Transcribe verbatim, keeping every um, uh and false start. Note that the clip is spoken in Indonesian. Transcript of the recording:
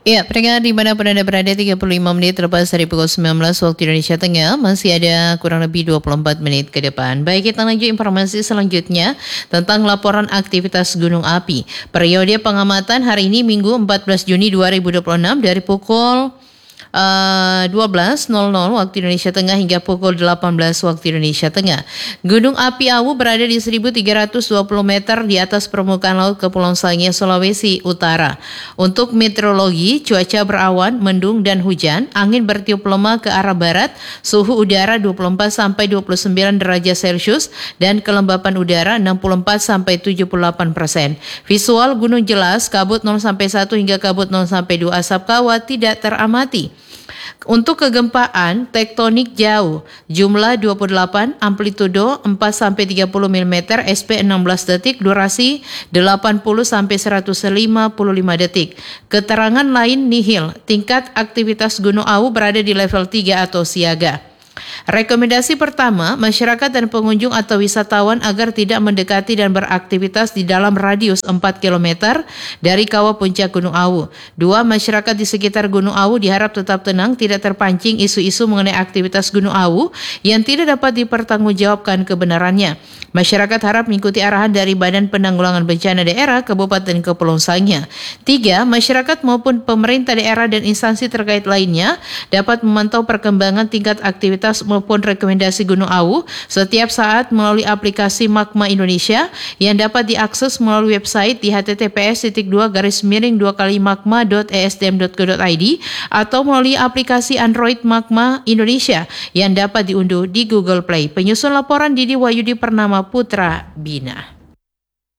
Ya, pendengar dimanapun Anda berada, tiga puluh lima menit lepas dari pukul sembilan belas waktu Indonesia Tengah, masih ada kurang lebih dua puluh empat menit ke depan. Baik, kita lanjut informasi selanjutnya tentang laporan aktivitas gunung api. Periode pengamatan hari ini Minggu empat belas Juni dua ribu dua puluh enam dari pukul Uh, dua belas waktu Indonesia Tengah hingga pukul delapan belas waktu Indonesia Tengah. Gunung Api Awu berada di seribu tiga ratus dua puluh meter di atas permukaan laut Kepulauan Sangihe, Sulawesi Utara. Untuk meteorologi, cuaca berawan, mendung dan hujan, angin bertiup lemah ke arah barat, suhu udara dua puluh empat sampai dua puluh sembilan derajat Celcius dan kelembapan udara enam puluh empat sampai tujuh puluh delapan persen. Visual gunung jelas, kabut nol sampai satu hingga kabut nol sampai dua, asap kawat tidak teramati. Untuk kegempaan tektonik jauh, jumlah dua puluh delapan, amplitudo empat sampai tiga puluh milimeter, S P enam belas detik, durasi delapan puluh sampai seratus lima puluh lima detik. Keterangan lain nihil, tingkat aktivitas Gunung Awu berada di level tiga atau siaga. Rekomendasi pertama, masyarakat dan pengunjung atau wisatawan agar tidak mendekati dan beraktivitas di dalam radius empat kilometer dari kawah puncak Gunung Awu. Dua, masyarakat di sekitar Gunung Awu diharap tetap tenang, tidak terpancing isu-isu mengenai aktivitas Gunung Awu yang tidak dapat dipertanggungjawabkan kebenarannya. Masyarakat harap mengikuti arahan dari Badan Penanggulangan Bencana Daerah Kabupaten Kepulauan Sangihe. Tiga, masyarakat maupun pemerintah daerah dan instansi terkait lainnya dapat memantau perkembangan tingkat aktivitas maupun rekomendasi Gunung Awu setiap saat melalui aplikasi Magma Indonesia yang dapat diakses melalui website di h t t p s titik dua garis miring dua kali magma dot e s d m dot go dot i d atau melalui aplikasi Android Magma Indonesia yang dapat diunduh di Google Play. Penyusun laporan Didi Wahyudi Purnama Putra Bina.